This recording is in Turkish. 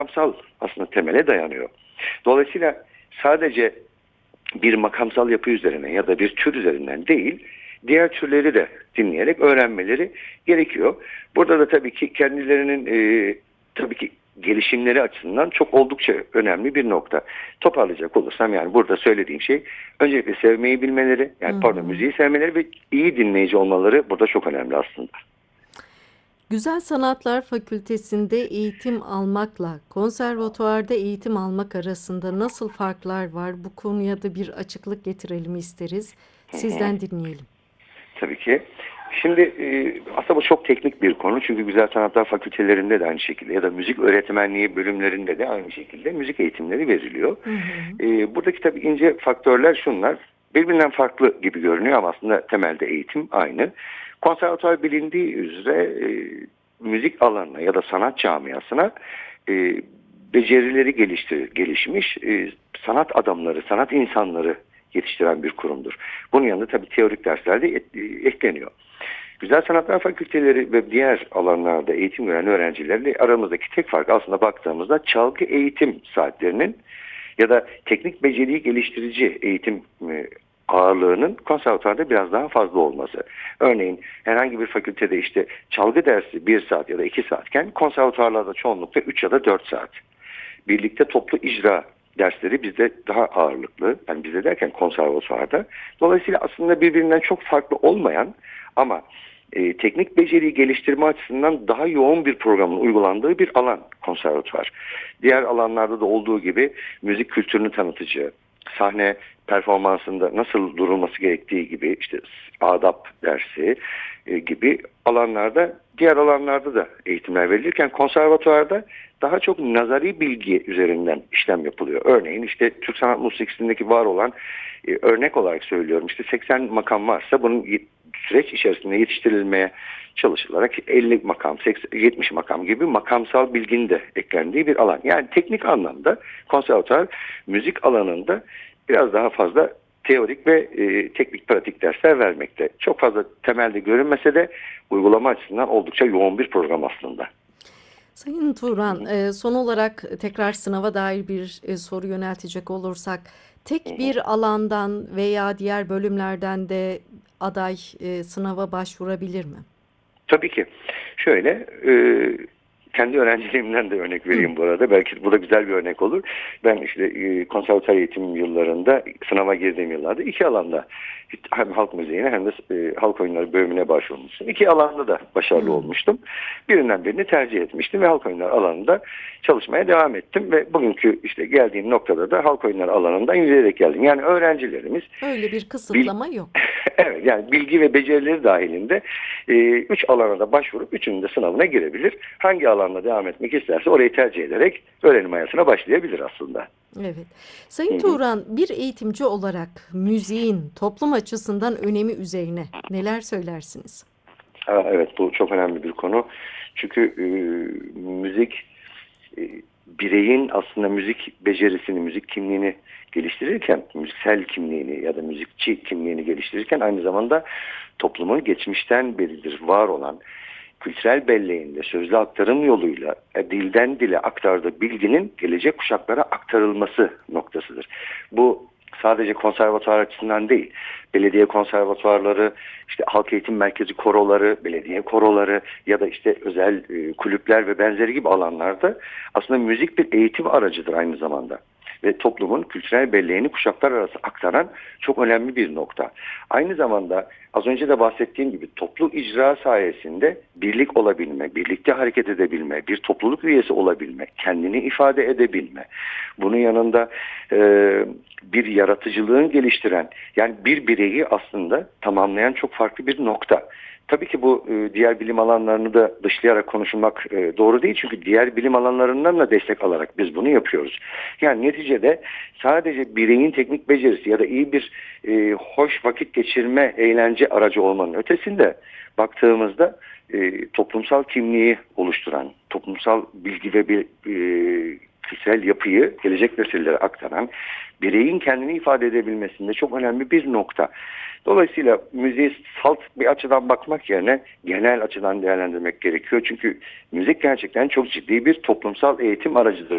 makamsal aslında temele dayanıyor. Dolayısıyla sadece bir makamsal yapı üzerine ya da bir tür üzerinden değil, diğer türleri de dinleyerek öğrenmeleri gerekiyor. Burada da tabii ki kendilerinin tabii ki gelişimleri açısından çok oldukça önemli bir nokta. Toparlayacak olursam yani burada söylediğim şey öncelikle sevmeyi bilmeleri, Hı yani pardon hı. müziği sevmeleri ve iyi dinleyici olmaları burada çok önemli aslında. Güzel Sanatlar Fakültesinde eğitim almakla konservatuvarda eğitim almak arasında nasıl farklar var? Bu konuya da bir açıklık getirelim isteriz. Hı hı. Sizden dinleyelim. Tabii ki. Şimdi aslında bu çok teknik bir konu. Çünkü Güzel Sanatlar Fakültelerinde de aynı şekilde ya da müzik öğretmenliği bölümlerinde de aynı şekilde müzik eğitimleri veriliyor. Hı hı. Buradaki tabii ince faktörler şunlar. Birbirinden farklı gibi görünüyor ama aslında temelde eğitim aynı. Konservatuvar bilindiği üzere müzik alanına ya da sanat camiasına e, becerileri gelişmiş sanat adamları, sanat insanları yetiştiren bir kurumdur. Bunun yanında tabii teorik dersler de ekleniyor. Güzel Sanatlar Fakülteleri ve diğer alanlarda eğitim gören öğrencilerle aramızdaki tek fark aslında baktığımızda çalgı eğitim saatlerinin ya da teknik beceriyi geliştirici eğitim ağırlığının konservatuvarda biraz daha fazla olması. Örneğin herhangi bir fakültede işte çalgı dersi 1 saat ya da 2 saatken konservatuvarlarda çoğunlukla 3 ya da 4 saat. Birlikte toplu icra dersleri bizde daha ağırlıklı. Yani bizde derken konservatuvarda. Dolayısıyla aslında birbirinden çok farklı olmayan ama teknik beceriyi geliştirme açısından daha yoğun bir programın uygulandığı bir alan konservatuvar. Diğer alanlarda da olduğu gibi müzik kültürünü tanıtıcı, sahne performansında nasıl durulması gerektiği gibi işte adap dersi gibi alanlarda, diğer alanlarda da eğitimler verilirken konservatuvarda daha çok nazari bilgi üzerinden işlem yapılıyor. Örneğin işte Türk sanat musikisindeki var olan örnek olarak söylüyorum işte 80 makam varsa bunun süreç içerisinde yetiştirilmeye çalışılarak 50 makam, 80, 70 makam gibi makamsal bilginin de eklendiği bir alan. Yani teknik anlamda konservatuvar müzik alanında biraz daha fazla teorik ve teknik pratik dersler vermekte. Çok fazla temelde görünmese de uygulama açısından oldukça yoğun bir program aslında. Sayın Hı Turan, hı. son olarak tekrar sınava dair bir soru yöneltecek olursak, Hı tek hı. bir alandan veya diğer bölümlerden de aday sınava başvurabilir mi? Tabii ki. Şöyle, kendi öğrencilerimden de örnek Hı. vereyim bu arada. Belki bu da güzel bir örnek olur. Ben işte konservatuar eğitim yıllarında, sınava girdiğim yıllarda iki alanda hem halk müziğine hem de halk oyunları bölümüne başvurmuştum. İki alanda da başarılı Hı. olmuştum. Birinden birini tercih etmiştim ve halk oyunları alanında çalışmaya devam ettim ve bugünkü işte geldiğim noktada da halk oyunları alanından yürüyerek geldim. Yani öğrencilerimiz Öyle bir bil, kısıtlama yok. evet yani bilgi ve becerileri dahilinde 3 alana da başvurup üçünün de sınavına girebilir. Hangi alanda devam etmek isterse orayı tercih ederek öğrenim hayatına başlayabilir aslında. Evet. Hı Sayın hı. Turan, bir eğitimci olarak müziğin toplum açısından önemi üzerine neler söylersiniz? Evet, bu çok önemli bir konu. Çünkü müzik e, bireyin aslında müzik becerisini, müzik kimliğini geliştirirken, müziksel kimliğini ya da müzikçi kimliğini geliştirirken aynı zamanda toplumun geçmişten beridir var olan kültürel belleğinde sözlü aktarım yoluyla dilden dile aktardığı bilginin gelecek kuşaklara aktarılması noktasıdır. Bu sadece konservatuvar açısından değil, belediye konservatuvarları, işte halk eğitim merkezi koroları, belediye koroları ya da işte özel kulüpler ve benzeri gibi alanlarda aslında müzik bir eğitim aracıdır aynı zamanda. Ve toplumun kültürel belleğini kuşaklar arası aktaran çok önemli bir nokta. Aynı zamanda az önce de bahsettiğim gibi toplu icra sayesinde birlik olabilme, birlikte hareket edebilme, bir topluluk üyesi olabilme, kendini ifade edebilme. Bunun yanında e, bir yaratıcılığın geliştiren, yani bir bireyi aslında tamamlayan çok farklı bir nokta. Tabii ki bu diğer bilim alanlarını da dışlayarak konuşulmak doğru değil. Çünkü diğer bilim alanlarından da destek alarak biz bunu yapıyoruz. Yani neticede sadece bireyin teknik becerisi ya da iyi bir hoş vakit geçirme eğlence aracı olmanın ötesinde baktığımızda toplumsal kimliği oluşturan, toplumsal bilgi ve kültürel yapıyı gelecek nesillere aktaran, bireyin kendini ifade edebilmesinde çok önemli bir nokta. Dolayısıyla müziği salt bir açıdan bakmak yerine genel açıdan değerlendirmek gerekiyor. Çünkü müzik gerçekten çok ciddi bir toplumsal eğitim aracıdır.